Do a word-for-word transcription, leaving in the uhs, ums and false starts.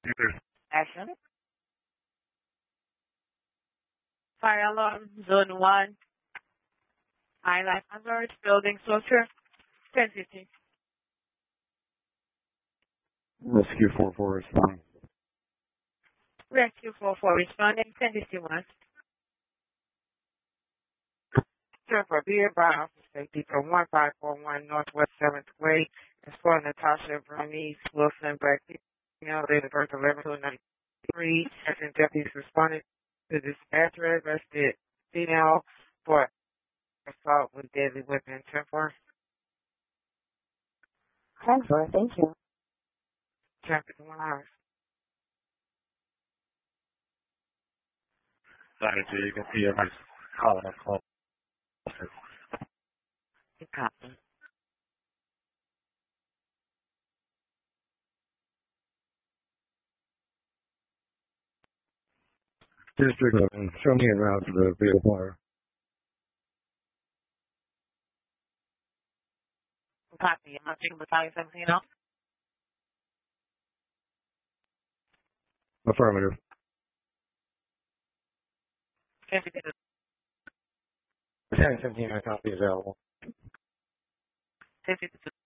Action. Fire alarm, zone one. High life alert, building structure, ten fifty. Rescue four four responding. Rescue four four responding, ten fifty-one. Jennifer Beard by Office Safety for one five four one Northwest seventh Way. Exploring Natasha Bernice Wilson, black female, date of birth eleven two ninety-three. Action deputies responded to dispatch arrested female for assault with deadly weapon. ten four. ten four, thank you. ten fifty-one hours. Sorry, so you can see everybody's calling us close. You copy. District eleven, show me en route to the vehicle fire. Copy. I'm not taking battalion seventeen off. Affirmative. ten fifty-two. ten seventeen, I copy available. ten fifty-two.